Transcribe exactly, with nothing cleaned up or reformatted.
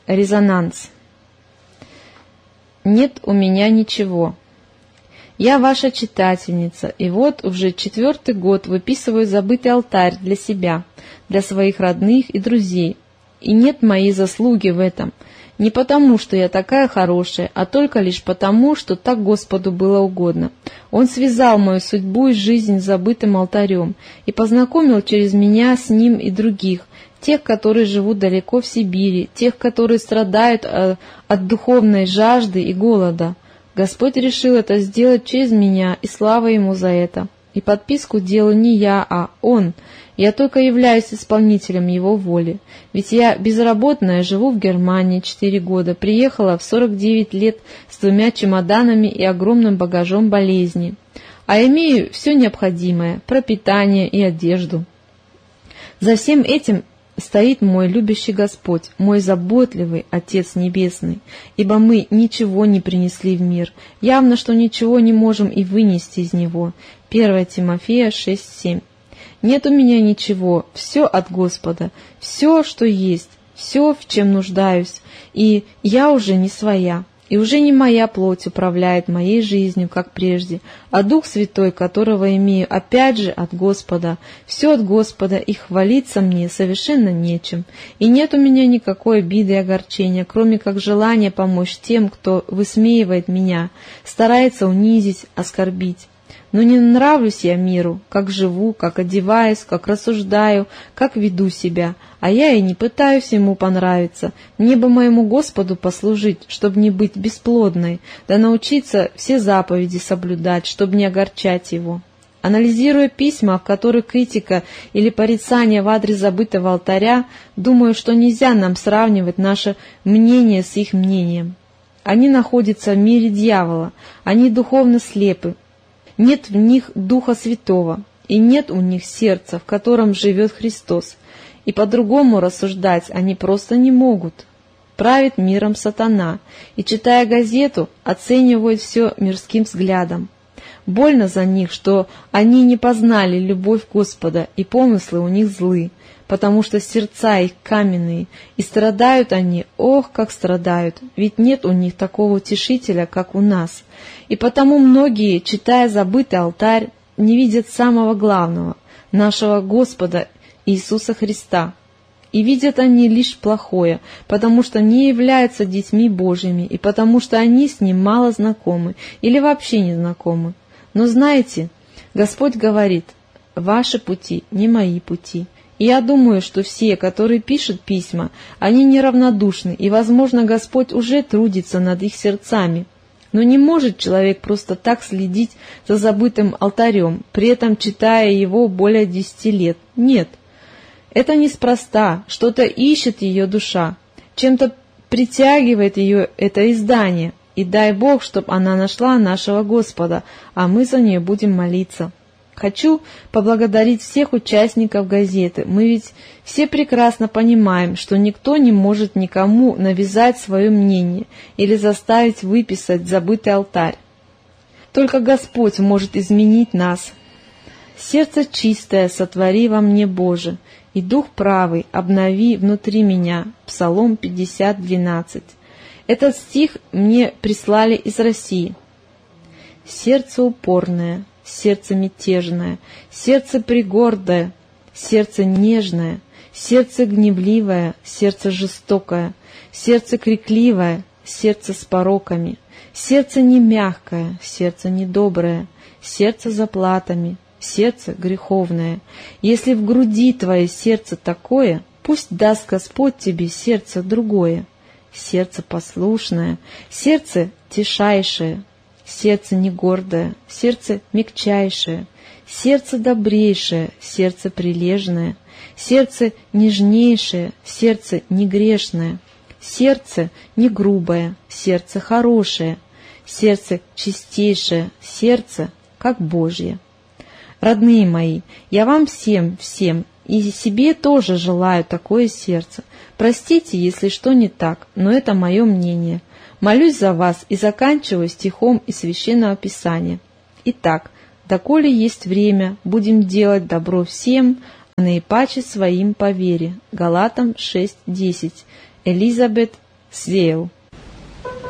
Резонанс. Нет у меня ничего. Я ваша читательница, и вот уже четвертый год выписываю забытый алтарь для себя, для своих родных и друзей. И нет моей заслуги в этом. Не потому, что я такая хорошая, а только лишь потому, что так Господу было угодно. Он связал мою судьбу и жизнь с забытым алтарем и познакомил через меня с ним и других, тех, которые живут далеко в Сибири, тех, которые страдают от духовной жажды и голода. Господь решил это сделать через меня, и слава Ему за это. И подписку делаю не я, а Он. Я только являюсь исполнителем Его воли. Ведь я безработная, живу в Германии четыре года, приехала в сорок девять лет с двумя чемоданами и огромным багажом болезней. А имею все необходимое – пропитание и одежду. За всем этим стоит мой любящий Господь, мой заботливый Отец Небесный, ибо мы ничего не принесли в мир, явно, что ничего не можем и вынести из него. первое Тимофея шесть семь. Нет у меня ничего, все от Господа, все, что есть, все, в чем нуждаюсь, и я уже не своя. И уже не моя плоть управляет моей жизнью, как прежде, а Дух Святой, которого имею, опять же, от Господа. Все от Господа, и хвалиться мне совершенно нечем. И нет у меня никакой обиды и огорчения, кроме как желания помочь тем, кто высмеивает меня, старается унизить, оскорбить. Но не нравлюсь я миру, как живу, как одеваюсь, как рассуждаю, как веду себя, а я и не пытаюсь ему понравиться. Мне бы моему Господу послужить, чтобы не быть бесплодной, да научиться все заповеди соблюдать, чтобы не огорчать его. Анализируя письма, в которых критика или порицание в адрес забытого алтаря, думаю, что нельзя нам сравнивать наше мнение с их мнением. Они находятся в мире дьявола, они духовно слепы. Нет в них Духа Святого, и нет у них сердца, в котором живет Христос, и по-другому рассуждать они просто не могут. Правит миром сатана, и, читая газету, оценивают все мирским взглядом. Больно за них, что они не познали любовь Господа, и помыслы у них злы, потому что сердца их каменные, и страдают они, ох, как страдают, ведь нет у них такого утешителя, как у нас. И потому многие, читая забытый алтарь, не видят самого главного, нашего Господа Иисуса Христа. И видят они лишь плохое, потому что не являются детьми Божьими, и потому что они с Ним мало знакомы или вообще не знакомы. Но знаете, Господь говорит: «Ваши пути не мои пути». И я думаю, что все, которые пишут письма, они неравнодушны, и, возможно, Господь уже трудится над их сердцами. Но не может человек просто так следить за забытым алтарем, при этом читая его более десяти лет. Нет, это неспроста, что-то ищет ее душа, чем-то притягивает ее это издание, и дай Бог, чтобы она нашла нашего Господа, а мы за нее будем молиться. Хочу поблагодарить всех участников газеты. Мы ведь все прекрасно понимаем, что никто не может никому навязать свое мнение или заставить выписать забытый алтарь. Только Господь может изменить нас. «Сердце чистое сотвори во мне, Боже, и дух правый обнови внутри меня» Псалом пятьдесят двенадцать. Этот стих мне прислали из России. «Сердце упорное, сердце мятежное, сердце пригордое, сердце нежное, сердце гневливое, сердце жестокое, сердце крикливое, сердце с пороками, сердце не мягкое, сердце недоброе, сердце заплатами, сердце греховное. Если в груди твое сердце такое, пусть даст Господь тебе сердце другое, сердце послушное, сердце тишайшее, сердце не гордое, сердце мягчайшее, сердце добрейшее, сердце прилежное, сердце нежнейшее, сердце не грешное, сердце не грубое, сердце хорошее, сердце чистейшее, сердце как Божье». Родные мои, я вам всем, всем и себе тоже желаю такое сердце. Простите, если что не так, но это мое мнение. Молюсь за вас и заканчиваю стихом из Священного Писания. Итак, доколе есть время, будем делать добро всем, а наипаче своим по вере. Галатам шесть десять. Элизабет сеял.